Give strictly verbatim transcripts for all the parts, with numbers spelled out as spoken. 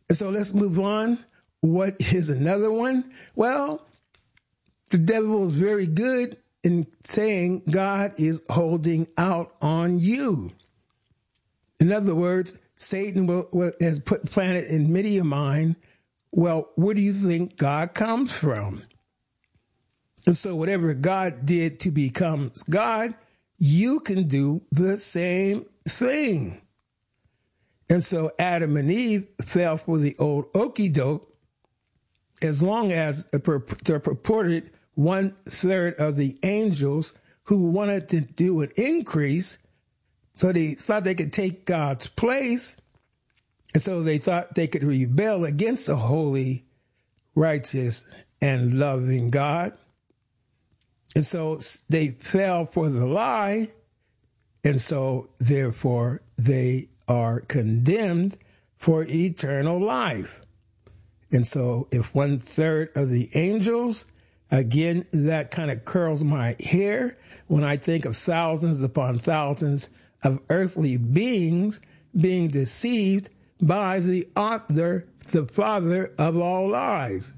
So let's move on. What is another one? Well, the devil is very good in saying God is holding out on you. In other words, Satan will, will, has put planted in many of mine, well, where do you think God comes from? And so whatever God did to become God, you can do the same thing. And so Adam and Eve fell for the old okie doke as long as the purported one third of the angels who wanted to do an increase. So they thought they could take God's place. And so they thought they could rebel against the holy, righteous, and loving God. And so they fell for the lie. And so therefore they are condemned for eternal life. And so if one third of the angels, again, that kind of curls my hair when I think of thousands upon thousands of earthly beings being deceived by the author, the father of all lies.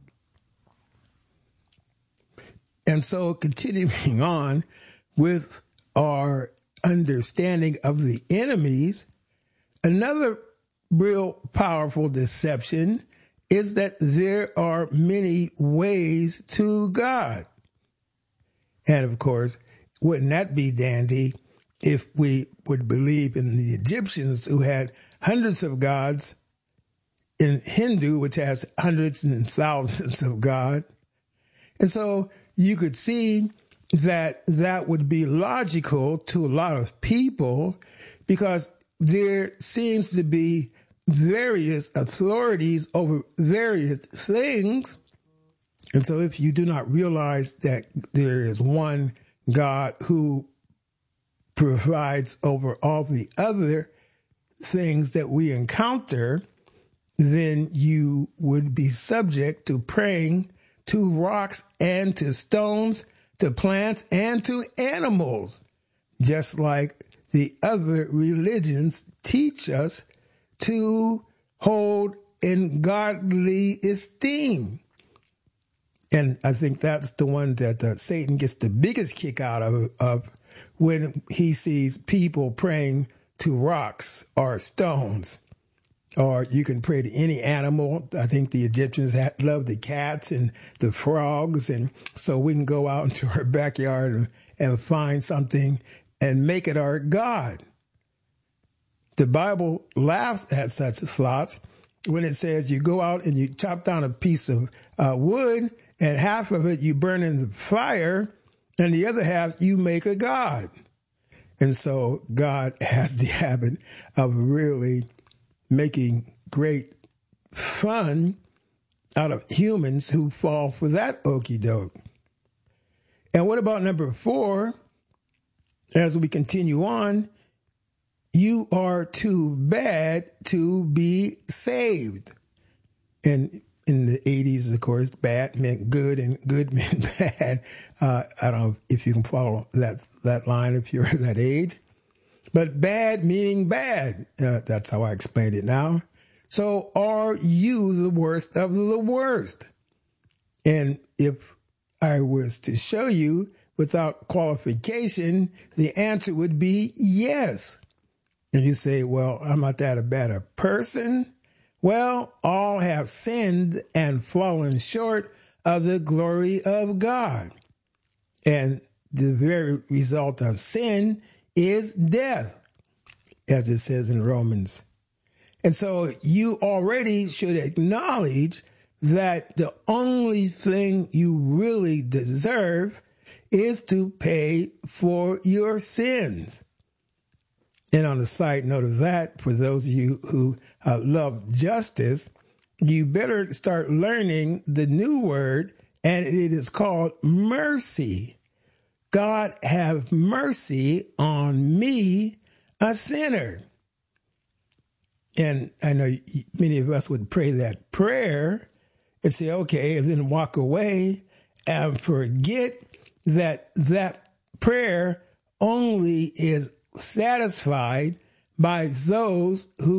And so continuing on with our understanding of the enemies, another real powerful deception is that there are many ways to God. And of course, wouldn't that be dandy if we would believe in the Egyptians who had hundreds of gods, in Hindu, which has hundreds and thousands of God. And so you could see that that would be logical to a lot of people because there seems to be various authorities over various things. And so if you do not realize that there is one God who provides over all the other things that we encounter, then you would be subject to praying to rocks and to stones, to plants and to animals, just like the other religions teach us to hold in godly esteem. And I think that's the one that uh, Satan gets the biggest kick out of, of when he sees people praying to rocks or stones. Or you can pray to any animal. I think the Egyptians had, loved the cats and the frogs. And so we can go out into our backyard and, and find something and make it our God. The Bible laughs at such thoughts when it says you go out and you chop down a piece of uh, wood and half of it you burn in the fire and the other half you make a God. And so God has the habit of really making great fun out of humans who fall for that okie doke. And what about number four? As we continue on, you are too bad to be saved. And in the eighties, of course, bad meant good and good meant bad. Uh, I don't know if you can follow that that line if you're that age. But bad meaning bad. Uh, that's how I explained it now. So are you the worst of the worst? And if I was to show you without qualification, the answer would be yes. And you say, well, I'm not that bad a person. Well, all have sinned and fallen short of the glory of God. And the very result of sin is death, as it says in Romans. And so you already should acknowledge that the only thing you really deserve is to pay for your sins. And on the side note of that, for those of you who uh, love justice, you better start learning the new word, and it is called mercy. God, have mercy on me, a sinner. And I know many of us would pray that prayer and say, okay, and then walk away and forget that that prayer only is satisfied by those who